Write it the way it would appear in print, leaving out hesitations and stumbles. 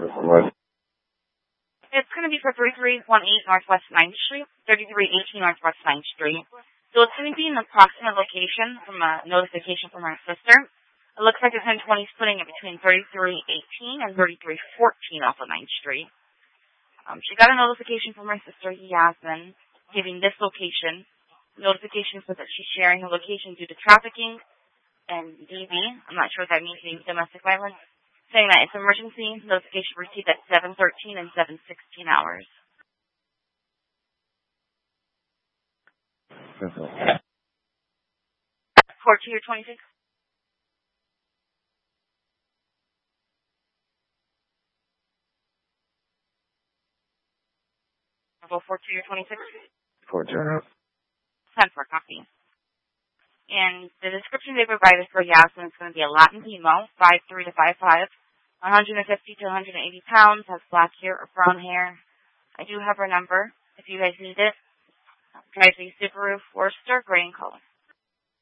What? It's going to be for 3318 Northwest 9th Street, 3318 Northwest 9th Street. So it's going to be an approximate location from a notification from our sister. It looks like it's in 20 splitting it between 3318 and 3314 off of 9th Street. She got a notification from her sister, Yasmin, giving this location. Notification says that she's sharing her location due to trafficking and DV. I'm not sure what that means, maybe domestic violence. Saying that it's emergency notification received at 7:13 and 7:16 hours. 14 or 26? I'll go 14 or 26? 14. 10 for a copy. And the description they provided for Yasmin is going to be a Latin female, 5'3" to 5'5", 150 to 180 pounds, has black hair or brown hair. I do have her number if you guys need it. Drives a Subaru Forester, gray in color.